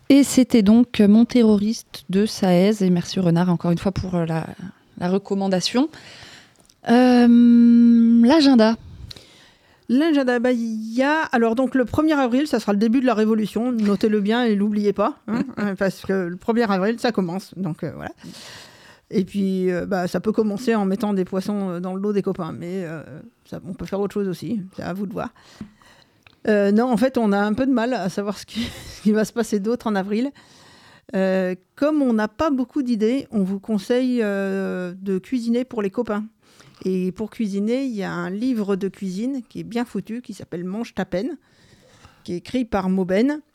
Et c'était donc Mon terroriste de Saez. Et merci Renard encore une fois pour la recommandation. L'agenda. L'agenda, il y a... Alors, donc, le 1er avril, ça sera le début de la Révolution. Notez-le bien et l'oubliez pas. Parce que le 1er avril, ça commence. Donc, voilà. Et puis, ça peut commencer en mettant des poissons dans le dos des copains. Mais on peut faire autre chose aussi. C'est à vous de voir. Non, en fait, on a un peu de mal à savoir ce qui va se passer d'autre en avril. Comme on n'a pas beaucoup d'idées, on vous conseille de cuisiner pour les copains. Et pour cuisiner, il y a un livre de cuisine qui est bien foutu, qui s'appelle Mange ta peine, qui est écrit par Mauben.